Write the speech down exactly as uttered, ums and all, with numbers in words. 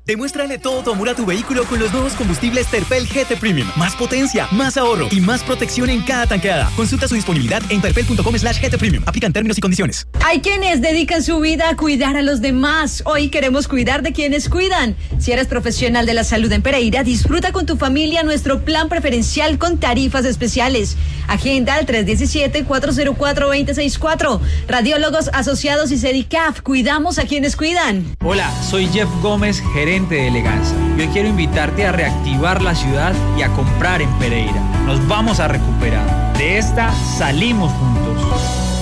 Demuéstrale todo tu amor a tu vehículo con los nuevos combustibles Terpel G T Premium. Más potencia, más ahorro y más protección en cada tanqueada. Consulta su disponibilidad en terpel punto com slash G T Premium. Aplican términos y condiciones. Hay quienes dedican su vida a cuidar a los demás. Hoy queremos cuidar de quienes cuidan. Si eres profesional de la salud en Pereira, disfruta con tu familia nuestro plan preferencial con tarifas especiales. Agenda al tres uno siete, cuatro cero cuatro, dos cero seis cuatro. Radiólogos Asociados y Sedicaf. Cuidamos a quienes cuidan. Hola, soy Jeff Gómez, gerente de Eleganza. Yo quiero invitarte a reactivar la ciudad y a comprar en Pereira. Nos vamos a recuperar. De esta salimos juntos.